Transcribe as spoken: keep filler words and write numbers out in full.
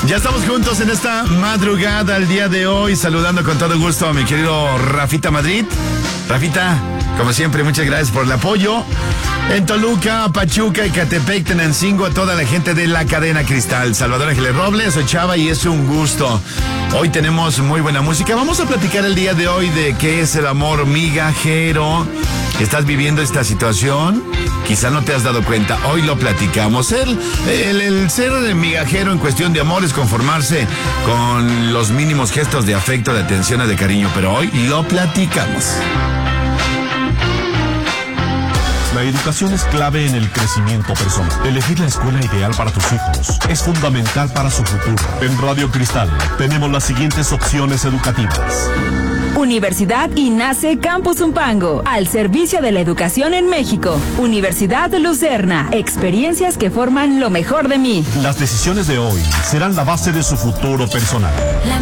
Ya estamos juntos en esta madrugada el día de hoy, saludando con todo gusto a mi querido Rafita Madrid. Rafita, como siempre, muchas gracias por el apoyo. En Toluca, Pachuca, Ecatepec, Tenancingo, a toda la gente de la cadena Cristal. Salvador Ángeles Robles, soy Chava y es un gusto. Hoy tenemos muy buena música. Vamos a platicar el día de hoy de qué es el amor migajero. ¿Estás viviendo esta situación? Quizá no te has dado cuenta. Hoy lo platicamos. El, el, el ser migajero en cuestión de amor es conformarse con los mínimos gestos de afecto, de atención y de cariño. Pero hoy lo platicamos. La educación es clave en el crecimiento personal. Elegir la escuela ideal para tus hijos es fundamental para su futuro. En Radio Cristal tenemos las siguientes opciones educativas. Universidad INACE Campus Zumpango, al servicio de la educación en México. Universidad Lucerna, experiencias que forman lo mejor de mí. Las decisiones de hoy serán la base de su futuro personal. La